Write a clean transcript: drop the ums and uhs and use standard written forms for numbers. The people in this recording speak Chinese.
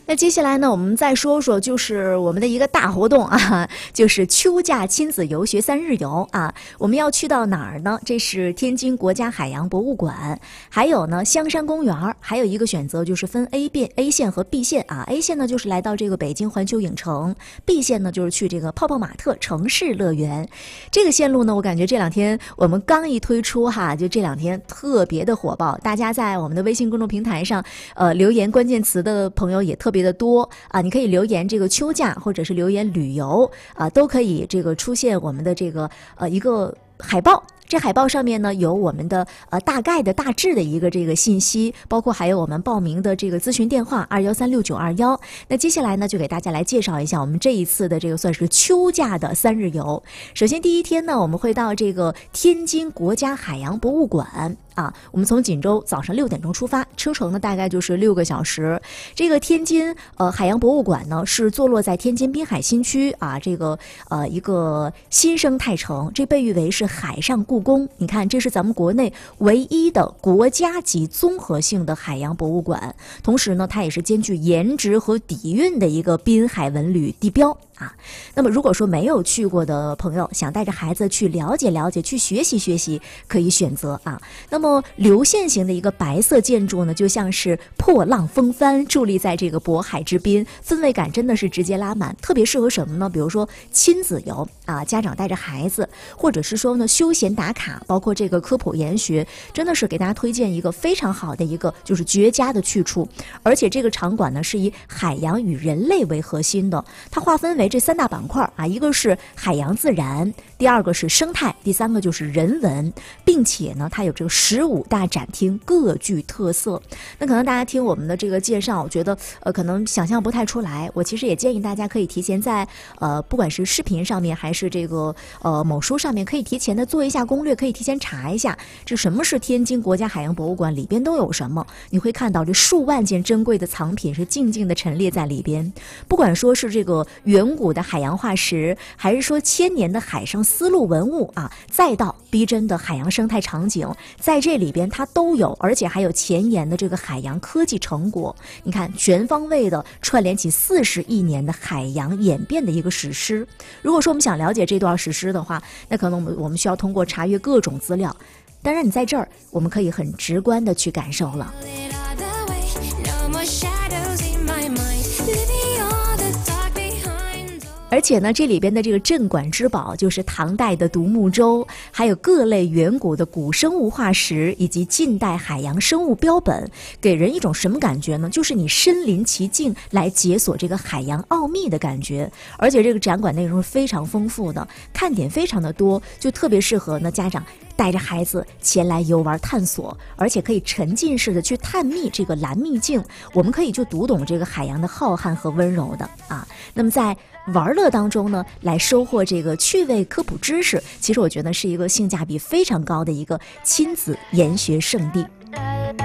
那接下来呢，我们再说说就是我们的一个大活动啊，就是秋假亲子游学3日游啊。我们要去到哪儿呢？这是天津国家海洋博物馆，还有呢香山公园，还有一个选择就是分 A 线和 B 线啊。A 线呢就是来到这个北京环球影城，B 线呢就是去这个泡泡玛特城市乐园。这个线路呢，我感觉这2天我们刚一推出哈，就这2天特别的火爆，大家在我们的微信公众平台上留言关键词的朋友也特别的多啊，你可以留言这个秋假，或者是留言旅游啊，都可以这个出现我们的这个一个海报。这海报上面呢有我们的大概的大致的一个这个信息，包括还有我们报名的这个咨询电话2136921。那接下来呢就给大家来介绍一下我们这一次的这个算是秋假的3日游。首先第一天呢，我们会到这个天津国家海洋博物馆啊，我们从锦州早上6点钟出发，车程呢大概就是6个小时。这个天津海洋博物馆呢是坐落在天津滨海新区啊，这个一个新生态城，这被誉为是海上故宫。你看，这是咱们国内唯一的国家级综合性的海洋博物馆，同时呢它也是兼具颜值和底蕴的一个滨海文旅地标啊。那么如果说没有去过的朋友，想带着孩子去了解了解，去学习学习，可以选择啊。那么流线型的一个白色建筑呢，就像是破浪风帆，伫立在这个渤海之滨，氛围感真的是直接拉满，特别适合什么呢？比如说亲子游啊，家长带着孩子，或者是说呢休闲打卡，包括这个科普研学，真的是给大家推荐一个非常好的一个就是绝佳的去处。而且这个场馆呢是以海洋与人类为核心的，它划分为这3大板块啊，一个是海洋自然，第2个是生态，第3个就是人文，并且呢它有这个15大展厅，各具特色。那可能大家听我们的这个介绍，我觉得可能想象不太出来，我其实也建议大家可以提前在不管是视频上面还是这个某书上面，可以提前的做一下攻略，可以提前查一下这什么是天津国家海洋博物馆，里边都有什么。你会看到这数万件珍贵的藏品是静静的陈列在里边，不管说是这个远古的海洋化石，还是说千年的海上丝路文物啊，再到逼真的海洋生态场景，在这里边它都有，而且还有前沿的这个海洋科技成果。你看，全方位的串联起40亿年的海洋演变的一个史诗。如果说我们想了解这段史诗的话，那可能我们需要通过查阅各种资料，当然你在这儿我们可以很直观的去感受了。而且呢，这里边的这个镇馆之宝就是唐代的独木舟，还有各类远古的古生物化石，以及近代海洋生物标本，给人一种什么感觉呢？就是你身临其境来解锁这个海洋奥秘的感觉。而且这个展馆内容是非常丰富的，看点非常的多，就特别适合呢家长带着孩子前来游玩探索，而且可以沉浸式的去探秘这个蓝秘境，我们可以就读懂这个海洋的浩瀚和温柔的啊。那么在玩乐当中呢，来收获这个趣味科普知识，其实我觉得是一个性价比非常高的一个亲子研学圣地。